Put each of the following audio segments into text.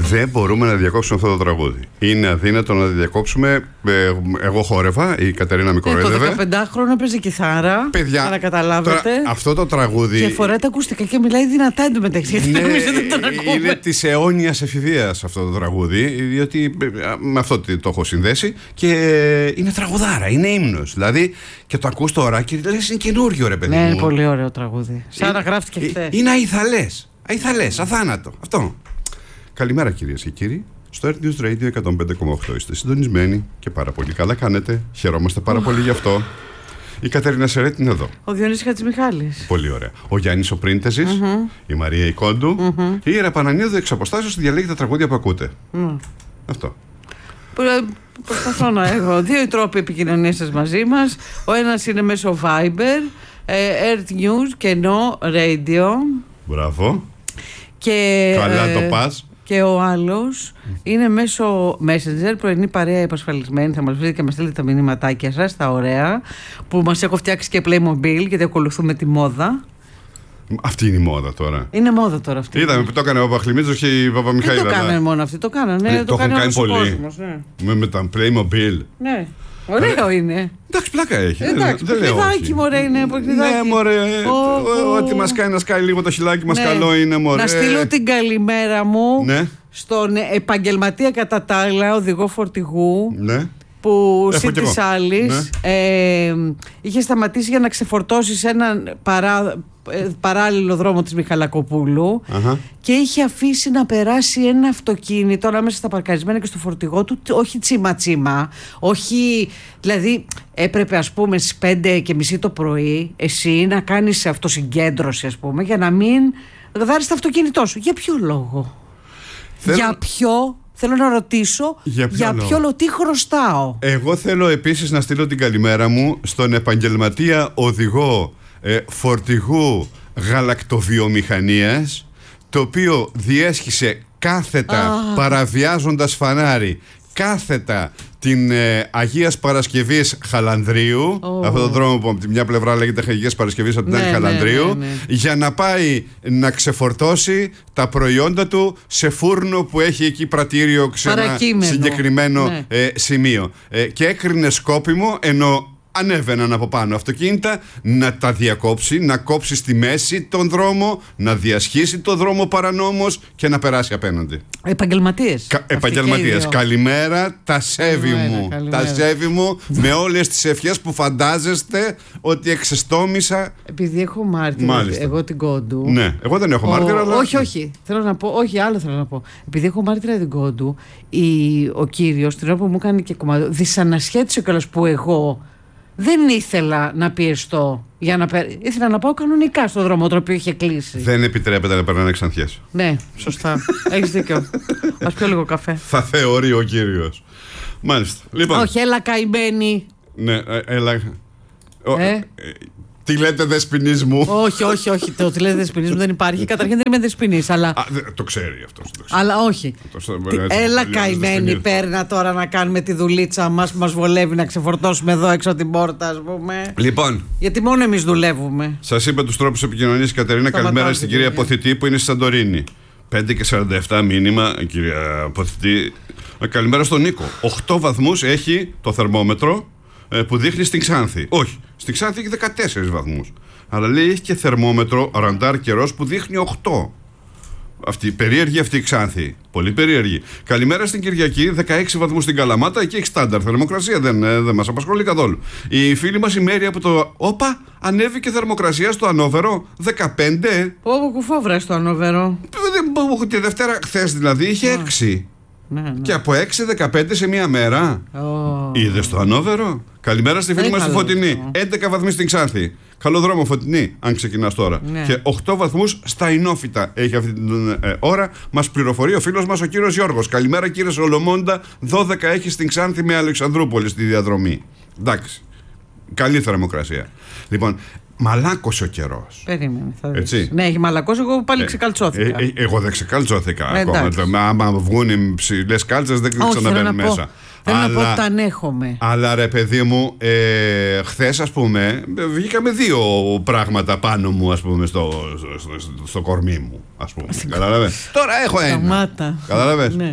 Δεν μπορούμε να διακόψουμε αυτό το τραγούδι. Είναι αδύνατο να διακόψουμε. Εγώ χόρευα, η Κατερίνα με κοροϊδεύε. Το 15χρονο παίζει κιθάρα. Παιδιά, για να καταλάβετε. Τώρα, αυτό το τραγούδι. Και φοράει τα ακουστικά και μιλάει δυνατά εντωμεταξύ. Ναι, είναι της αιώνιας εφηβείας αυτό το τραγούδι, διότι με αυτό το έχω συνδέσει. Και είναι τραγουδάρα, είναι ύμνος. Δηλαδή και το ακούς τώρα και λες είναι καινούριο, ρε παιδί μου. Ναι, είναι πολύ ωραίο τραγούδι. Σαν να γράφτηκε χθες. Είναι αϊθαλές, αθάνατο. Αυτό. Καλημέρα κυρίες και κύριοι. Στο Earth News Radio 105,8 είστε συντονισμένοι και πάρα πολύ καλά κάνετε. Χαιρόμαστε πάρα πολύ γι' αυτό. Η Κατερίνα Σερέτη είναι εδώ. Ο Διονύσης Χατζημιχάλης. Πολύ ωραία. Ο Γιάννης ο Πρίντεζης, η Μαρία η Κόντου, η Ιερα Πανανίδου εξ αποστάσεως διαλέγει τα τραγούδια που ακούτε. Αυτό. Προσπαθώ να έχω δύο τρόποι επικοινωνίας σας μαζί μας. Ο ένας είναι μέσω Viber, Earth News και No Radio. Μπράβο. Και, καλά το πας. Και ο άλλος είναι μέσω Messenger, πρωινή παρέα επασφαλισμένη. Θα μας βρείτε και μας στείλετε τα μηνύματάκια σας, τα ωραία, που μας έχω φτιάξει και Playmobil, γιατί ακολουθούμε τη μόδα. Αυτή είναι η μόδα τώρα. Είναι μόδα τώρα αυτή. Είδαμε που το έκανε ο Παπαχλημίτσος και η Παπαμιχαήλ. Δεν το κάνανε μόνο αυτοί, το κάνανε. Το έχουν κάνει πολύ. Κόσμος, ναι. Με τα Playmobil. Ναι. Ωραίο είναι. Εντάξει, πλάκα έχει. Εντάξει, παιχνιδάκι μωρέ είναι. Ναι, μωρέ. Ό,τι μας κάνει να σκάει λίγο το χιλάκι μας, καλό είναι, μωρέ. Να στείλω την καλημέρα μου στον επαγγελματία κατά τα άλλα οδηγό φορτηγού. Ναι. Που συν της άλλης είχε σταματήσει για να ξεφορτώσει σε έναν παράλληλο δρόμο της Μιχαλακοπούλου και είχε αφήσει να περάσει ένα αυτοκίνητο ανάμεσα στα παρκαρισμένα και στο φορτηγό του, όχι τσίμα-τσίμα, όχι, δηλαδή έπρεπε ας πούμε στις 5:30 το πρωί εσύ να κάνεις αυτοσυγκέντρωση ας πούμε για να μην γδάρεις το αυτοκίνητό σου. Για ποιο λόγο? Για ποιο? Θέλω να ρωτήσω για ποιο λόγο, τι χρωστάω. Εγώ θέλω επίσης να στείλω την καλημέρα μου στον επαγγελματία οδηγό φορτηγού γαλακτοβιομηχανίας, το οποίο διέσχισε κάθετα παραβιάζοντας φανάρι κάθετα την Αγίας Παρασκευής Χαλανδρίου, αυτό το δρόμο που από τη μια πλευρά λέγεται Αγίας Παρασκευής, από την άλλη Χαλανδρίου, για να πάει να ξεφορτώσει τα προϊόντα του σε φούρνο που έχει εκεί πρατήριο σε ένα συγκεκριμένο σημείο. Και έκρινε σκόπιμο, ενώ ανέβαιναν από πάνω αυτοκίνητα, να τα διακόψει, να κόψει στη μέση τον δρόμο, να διασχίσει τον δρόμο παρανόμως και να περάσει απέναντι. Επαγγελματίες. Καλημέρα, τα σέβη μου. Τα σέβη μου με όλες τις ευχές που φαντάζεστε ότι εξεστόμησα. Επειδή έχω μάρτυρα, εγώ την Κόντου. Ναι, εγώ δεν έχω μάρτυρα, αλλά. Όχι. Θέλω να πω, άλλο θέλω να πω. Επειδή έχω μάρτυρα την Κόντου, ο κύριος, την ώρα που μου έκανε και κομμάτι, δυσανασχέτησε κιόλας που εγώ δεν ήθελα να πιεστώ. Ήθελα να πάω κανονικά στον δρόμο, το οποίο είχε κλείσει. Δεν επιτρέπεται να περνάνε ξανθιές. Ναι, σωστά. Έχεις δίκιο. Ας πιω λίγο καφέ. Θα θεωρεί ο κύριος. Μάλιστα. Λοιπόν. Όχι, έλα καημένη. Ναι, έλα. Τι λέτε δεσποινής μου? Όχι. Το τι λέτε δεσποινής μου δεν υπάρχει. Καταρχήν δεν είμαι δεσποινής, αλλά. Το ξέρει αυτός. Αλλά όχι. Έλα καημένη, παίρνα τώρα να κάνουμε τη δουλίτσα μας που μας βολεύει να ξεφορτώσουμε εδώ έξω την πόρτα, ας πούμε. Λοιπόν. Γιατί μόνο εμείς δουλεύουμε. Σας είπα τους τρόπους επικοινωνίας, Κατερίνα. Καλημέρα στην κυρία Ποθητή που είναι στη Σαντορίνη. 5:47 μήνυμα, κυρία Ποθητή. Καλημέρα στον Νίκο. 8 βαθμούς έχει το θερμόμετρο που δείχνει στην Ξάνθη. Όχι, στην Ξάνθη έχει 14 βαθμούς. Αλλά λέει έχει και θερμόμετρο ραντάρ καιρός που δείχνει 8. Περίεργη αυτή η Ξάνθη. Πολύ περίεργη. Καλημέρα στην Κυριακή, 16 βαθμούς στην Καλαμάτα. Εκεί έχει στάνταρ θερμοκρασία, δεν μας απασχολεί καθόλου. Η φίλη μας η Μέρη από το. Όπα, ανέβηκε θερμοκρασία στο Ανόβερο, 15. Όπου κουφόβρα στο Ανόβερο. Τη Δευτέρα, χθες δηλαδή, είχε 6. Ναι. Και από 6-15 σε μία μέρα. Είδες το Ανόβερο? Καλημέρα στη φίλη μας τη Φωτεινή. 11 βαθμούς στην Ξάνθη. Καλό δρόμο, Φωτεινή, αν ξεκινάς τώρα. Ναι. Και 8 βαθμούς στα Ινόφυτα έχει αυτή την ώρα. Μας πληροφορεί ο φίλος μας ο κύριος Γιώργος. Καλημέρα, κύριε Σολομώντα. 12 έχει στην Ξάνθη με Αλεξανδρούπολη στη διαδρομή. Εντάξει. Καλή θερμοκρασία. Λοιπόν, μαλάκωσε ο καιρός. Περίμενε, θα δεις. Ναι, έχει μαλακώσει, εγώ πάλι ξεκαλτσώθηκα. Εγώ δεν ξεκαλτσώθηκα ακόμα. Άμα βγουν οι ψηλές κάλτσες δεν ξαναμπαίνουν μέσα. Θέλω να πω ότι τα ανέχομαι. Αλλά ρε παιδί μου, χθες ας πούμε βγήκαμε 2 πράγματα πάνω μου, ας πούμε, στο κορμί μου, ας πούμε. Καταλαβαίνεις. Τώρα έχω ένα. Σταμάτα. Καταλαβαίνεις. Ναι.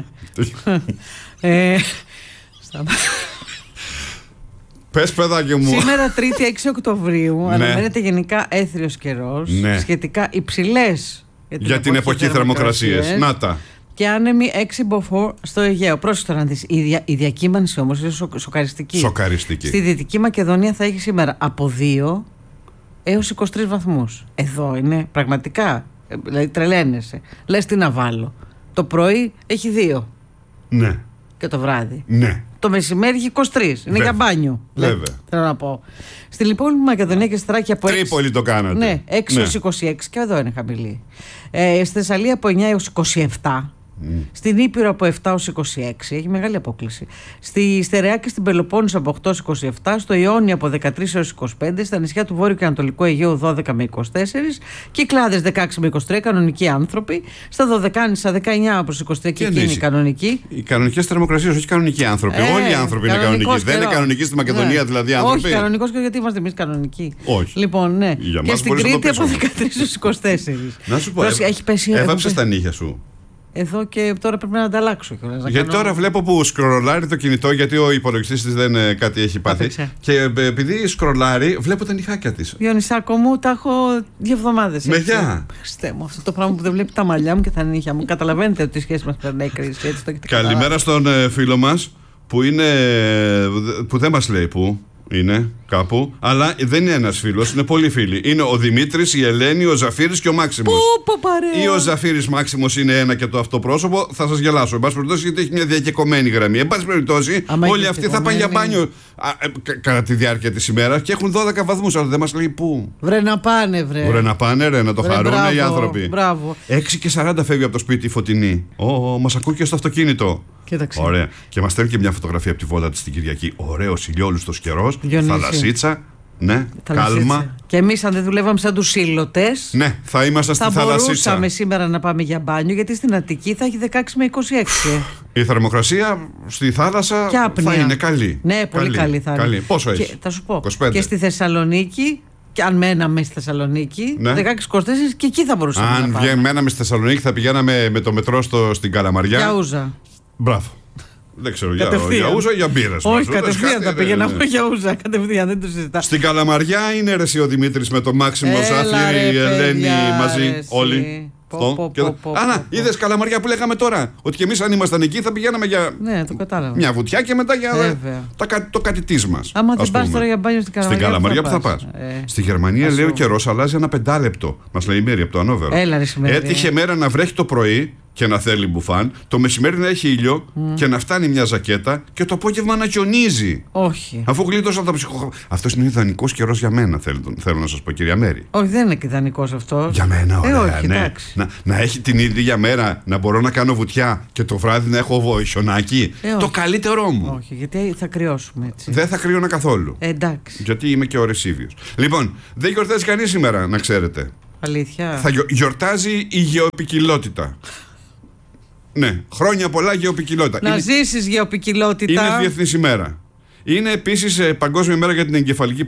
Πες, παιδάκι μου. Σήμερα 3η 6 Οκτωβρίου αναμένεται γενικά έθριος καιρός, σχετικά υψηλές για την εποχή θερμοκρασίες. Να τα. Και άνεμοι 6 μποφόρ στο Αιγαίο. Πρόσεχε τώρα να δεις. Η διακύμανση όμως είναι σοκαριστική. Στη Δυτική Μακεδονία θα έχει σήμερα από 2 έως 23 βαθμούς. Εδώ είναι πραγματικά. Δηλαδή τρελαίνεσαι. Λες τι να βάλω. Το πρωί έχει 2. Ναι. Και το βράδυ. Ναι. Το μεσημέρι έχει 23. Είναι για μπάνιο. Βέβαια. Θέλω να πω. Στην υπόλοιπη Μακεδονία και στη Θράκη από 6. Τρίπολη το κάνατε. Ναι, 6 έως 26 και εδώ είναι χαμηλή. Στη Θεσσαλία από 9 έως 27. Στην Ήπειρο από 7 ως 26, έχει μεγάλη απόκληση. Στη Στερεά και στην Πελοπόννησο από 8 ως 27, στο Ιόνιο από 13 έως 25, στα νησιά του Βόρειου και Ανατολικού Αιγαίου 12 με 24, Κυκλάδες 16 με 23, κανονικοί άνθρωποι, στα Δωδεκάνησα 19 προς 23 και εκείνοι κανονικοί. Οι κανονικές θερμοκρασίες, όχι κανονικοί άνθρωποι. Όλοι οι άνθρωποι είναι κανονικοί. Δεν είναι κανονικοί στη Μακεδονία δηλαδή άνθρωποι. Όχι, κανονικός και γιατί είμαστε εμείς κανονικοί. Όχι. Λοιπόν, ναι. Και στην Κρήτη από 13 έως 24. Να σου πω, έβαψες τα νύχια σου. Εδώ και τώρα πρέπει να ανταλλάξω. Γιατί τώρα βλέπω που σκρολάρει το κινητό, γιατί ο υπολογιστής της δεν κάτι έχει πάθει. Και επειδή σκρολάρει, βλέπω τα νυχάκια της. Διονυσάκο μου, τα έχω 2 εβδομάδες. Με γεια. Χριστέ μου, αυτό το πράγμα που δεν βλέπει τα μαλλιά μου και τα νύχια μου. Καταλαβαίνετε ότι η σχέση μας περνάει κρίση. Καλημέρα στον φίλο μας που δεν μας λέει που είναι κάπου, αλλά δεν είναι ένας φίλος, είναι πολλοί φίλοι. Είναι ο Δημήτρης, η Ελένη, ο Ζαφύρης και ο Μάξιμος. Ή ο Ζαφύρης Μάξιμος είναι ένα και το αυτοπρόσωπο, θα σας γελάσω. Εν πάση περιπτώσει, γιατί έχει μια διακεκομένη γραμμή. Εν πάση περιπτώσει, όλοι αυτοί θα πάνε για μπάνιο κατά τη διάρκεια της ημέρας και έχουν 12 βαθμούς, αλλά δεν μας λέει πού. Βρε να πάνε, βρε να πάνε, να το χαρούν οι άνθρωποι. Μπράβο. 6:40 φεύγει από το σπίτι η Φωτεινή. Μας ακούει και στο αυτοκίνητο. Κοίταξε. Ωραία. Και μας στέλνει και μια φωτογραφία από τη βόλτα της την Κυριακή. Ωραίος ηλιόλουστος καιρός. Θαλασσίτσα. Ναι, κάλμα. Και εμείς, αν δεν δουλεύαμε σαν τους σύλλοτες, ναι, θα ήμασταν στη θαλασσίτσα. Θα μπορούσαμε σήμερα να πάμε για μπάνιο, γιατί στην Αττική θα έχει 16 με 26. Η θερμοκρασία στη θάλασσα θα είναι καλή. Ναι, πολύ καλή θα είναι. Πόσο έχει? Θα σου πω. 25. Και στη Θεσσαλονίκη. Και αν μέναμε στη Θεσσαλονίκη, 16-24 και εκεί θα μπορούσαμε να πάμε. Αν μέναμε στη Θεσσαλονίκη, θα πηγαίναμε με το μετρό στην Καλαμαριά. Για Ούζα. Μπράβο. Δεν ξέρω, για ούζα ή για μπύρες. Όχι, κατευθείαν θα πήγαιναμε για ούζα. Κατευθείαν, δεν το συζητάω. Στην Καλαμαριά είναι ρε ο Δημήτρης με το Μάξιμο, Ζάφυρη, η Ελένη μαζί. Όλοι. Άνα, είδες Καλαμαριά που λέγαμε τώρα. Ότι και εμείς αν ήμασταν εκεί θα πηγαίναμε για μια βουτιά και μετά για το κατητής μας. Άμα δεν πας τώρα για μπάνιο στην Καλαμαριά. Στην Καλαμαριά που θα πας. Στη Γερμανία λέει ο καιρός αλλάζει ένα 5 λεπτό. Μας λέει η Μέρη από το Ανόβερο. Έτυχε μέρα να βρέχει το πρωί και να θέλει μπουφάν, το μεσημέρι να έχει ήλιο και να φτάνει μια ζακέτα και το απόγευμα να χιονίζει. Όχι. Αφού γλίτωσα από τα ψυχοχωρήματα. Αυτός είναι ιδανικός καιρός για μένα, θέλω να σας πω, κυρία Μέρη. Όχι, δεν είναι ιδανικός αυτό. Για μένα, ωραία. Όχι, ναι. Να έχει την ίδια μέρα να μπορώ να κάνω βουτιά και το βράδυ να έχω χιονάκι. Το καλύτερό μου. Όχι, γιατί θα κρυώσουμε έτσι. Δεν θα κρυώνα καθόλου. Εντάξει. Γιατί είμαι και ο Ρεσίβιος. Λοιπόν, δεν γιορτάζει κανείς σήμερα, να ξέρετε. Αλήθεια. Θα γιορτάζει η γεωποικιλότητα. Ναι, χρόνια πολλά γεωποικιλότητα. Να ζήσεις γεωποικιλότητα. Είναι Διεθνής ημέρα. Είναι επίσης Παγκόσμια μέρα για την εγκεφαλική